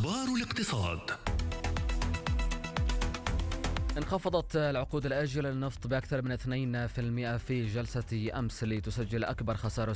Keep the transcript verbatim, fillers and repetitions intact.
أخبار الاقتصاد. انخفضت العقود الآجلة للنفط بأكثر من اثنين بالمئة في جلسة أمس لتسجل أكبر خسارة